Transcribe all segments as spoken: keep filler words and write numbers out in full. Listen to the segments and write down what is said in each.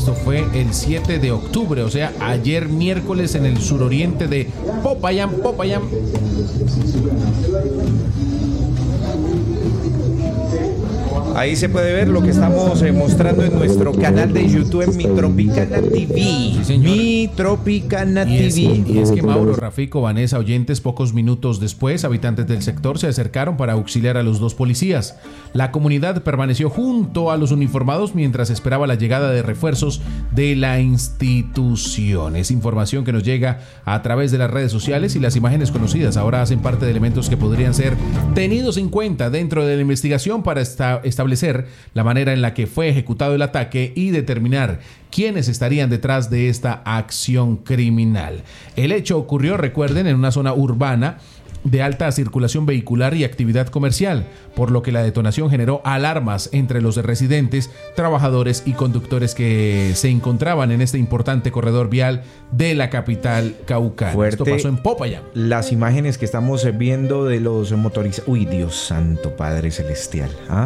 Esto fue el siete de octubre, o sea, ayer miércoles en el suroriente de Popayán, Popayán. Ahí se puede ver lo que estamos eh, mostrando en nuestro canal de YouTube en Mi Tropicana T V. Sí, Mi Tropicana Y es, T V. y es que Mauro, Rafico, Vanessa, oyentes, pocos minutos después, habitantes del sector se acercaron para auxiliar a los dos policías. La comunidad permaneció junto a los uniformados mientras esperaba la llegada de refuerzos de la institución. Es información que nos llega a través de las redes sociales y las imágenes conocidas ahora hacen parte de elementos que podrían ser tenidos en cuenta dentro de la investigación para esta, establecer la manera en la que fue ejecutado el ataque y determinar quiénes estarían detrás de esta acción criminal. El hecho ocurrió, recuerden, en una zona urbana de alta circulación vehicular y actividad comercial, por lo que la detonación generó alarmas entre los residentes, trabajadores y conductores que se encontraban en este importante corredor vial de la capital caucana. Fuerte. Esto pasó en Popayán. Las imágenes que estamos viendo de los motorizados. Uy, Dios santo, Padre Celestial. ¿Ah?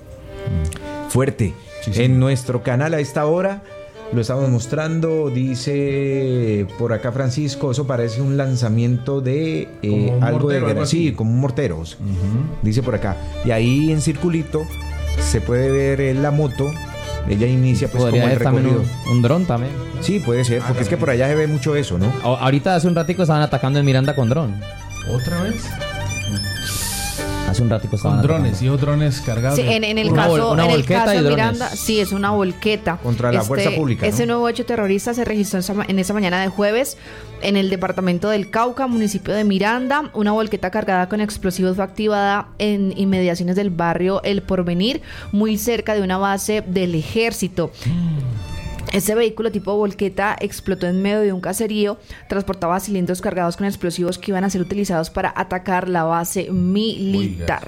Fuerte. Sí, sí. En nuestro canal a esta hora lo estamos mostrando. Dice por acá Francisco, eso parece un lanzamiento de eh, Como un algo mortero, de algo guerra. así. Sí, como un mortero. Ujú. Dice por acá. Y ahí en circulito se puede ver eh, la moto. Ella inicia pues Podría como el haber también recorrido. un, un dron también. Sí, puede ser, porque es que por allá se ve mucho eso, ¿no? A- ahorita hace un ratico estaban atacando en Miranda con dron. ¿Otra vez? Hace un ratico estaban Con drones, atacando. y drones cargados. Sí, de- en, en el Una caso, vol- una en el volqueta caso y de drones. Miranda, sí, es una volqueta. Contra la fuerza pública, Ese ¿no? nuevo hecho terrorista se registró esa ma- en esa mañana de jueves en el departamento del Cauca, municipio de Miranda. Una volqueta cargada con explosivos fue activada en inmediaciones del barrio El Porvenir, muy cerca de una base del ejército. Ese vehículo tipo volqueta explotó en medio de un caserío, transportaba cilindros cargados con explosivos que iban a ser utilizados para atacar la base militar.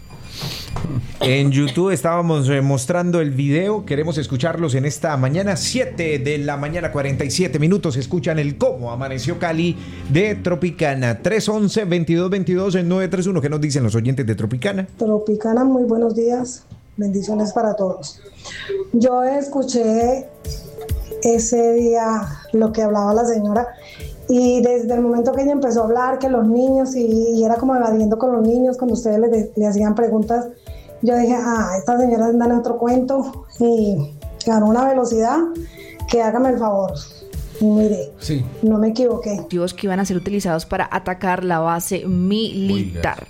En YouTube estábamos eh, mostrando el video. Queremos escucharlos en esta mañana, siete de la mañana, cuarenta y siete minutos. Escuchan el Cómo Amaneció Cali de Tropicana. tres once, veintidós veintidós en nueve tres uno. ¿Qué nos dicen los oyentes de Tropicana? Tropicana, muy buenos días, bendiciones para todos. Yo escuché ese día lo que hablaba la señora y desde el momento que ella empezó a hablar que los niños y, y era como evadiendo con los niños cuando ustedes le, de- le hacían preguntas, yo dije, ah, esta señora anda en otro cuento y ganó una velocidad que hágame el favor. Y mire, Sí. no me equivoqué. Explosivos que iban a ser utilizados para atacar la base militar.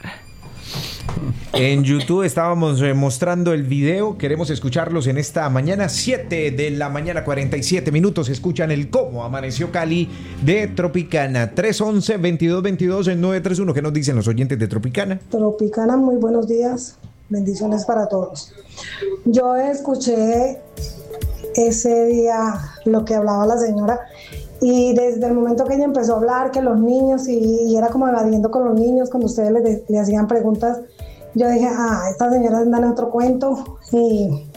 En YouTube estábamos eh, mostrando el video. Queremos escucharlos en esta mañana, siete de la mañana, cuarenta y siete minutos. Escuchan el Cómo Amaneció Cali de Tropicana. tres once, veintidós veintidós en nueve tres uno. ¿Qué nos dicen los oyentes de Tropicana? Tropicana, muy buenos días, bendiciones para todos. Yo escuché ese día lo que hablaba la señora y desde el momento que ella empezó a hablar que los niños y, y era como evadiendo con los niños cuando ustedes le, de- le hacían preguntas, yo dije, ah, esta señora anda en otro cuento y